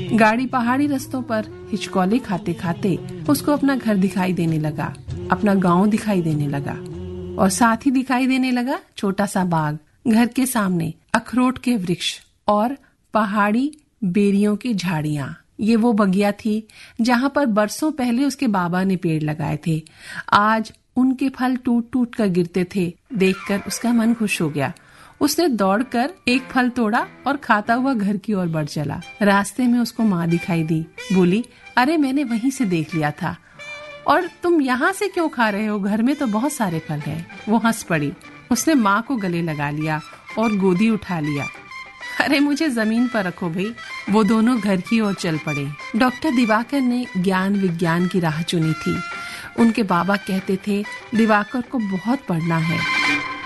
गाड़ी पहाड़ी रास्तों पर हिचकोले खाते खाते उसको अपना घर दिखाई देने लगा, अपना गांव दिखाई देने लगा और साथ ही दिखाई देने लगा छोटा सा बाग, घर के सामने अखरोट के वृक्ष और पहाड़ी बेरियों की झाड़ियां। ये वो बगिया थी जहां पर बरसों पहले उसके बाबा ने पेड़ लगाए थे। आज उनके फल टूट टूट कर गिरते थे। देखकर उसका मन खुश हो गया। उसने दौड़कर एक फल तोड़ा और खाता हुआ घर की ओर बढ़ चला। रास्ते में उसको माँ दिखाई दी। बोली, अरे मैंने वहीं से देख लिया था, और तुम यहाँ से क्यों खा रहे हो? घर में तो बहुत सारे फल हैं। वो हंस पड़ी। उसने माँ को गले लगा लिया और गोदी उठा लिया। अरे मुझे जमीन पर रखो भाई। वो दोनों घर की ओर चल पड़े। डॉक्टर दिवाकर ने ज्ञान विज्ञान की राह चुनी थी। उनके बाबा कहते थे, दिवाकर को बहुत पढ़ना है।